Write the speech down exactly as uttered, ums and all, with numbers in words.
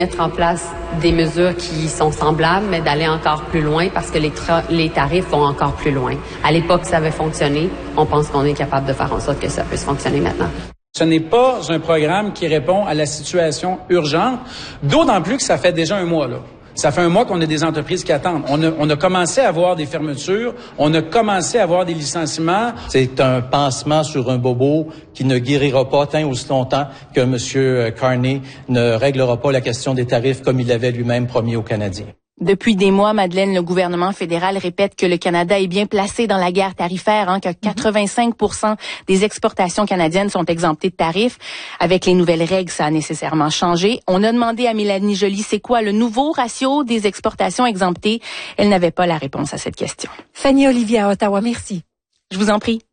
Mettre en place des mesures qui sont semblables, mais d'aller encore plus loin parce que les, tra- les tarifs vont encore plus loin. À l'époque, ça avait fonctionné. On pense qu'on est capable de faire en sorte que ça puisse fonctionner maintenant. Ce n'est pas un programme qui répond à la situation urgente, d'autant plus que ça fait déjà un mois, là. Ça fait un mois qu'on a des entreprises qui attendent. On a, on a commencé à avoir des fermetures, on a commencé à avoir des licenciements. C'est un pansement sur un bobo qui ne guérira pas tant aussi longtemps que M. Carney ne réglera pas la question des tarifs comme il l'avait lui-même promis aux Canadiens. Depuis des mois, Madeleine, le gouvernement fédéral répète que le Canada est bien placé dans la guerre tarifaire, hein, que quatre-vingt-cinq pour cent des exportations canadiennes sont exemptées de tarifs. Avec les nouvelles règles, ça a nécessairement changé. On a demandé à Mélanie Joly, c'est quoi le nouveau ratio des exportations exemptées? Elle n'avait pas la réponse à cette question. Fanny Olivier à Ottawa, merci. Je vous en prie.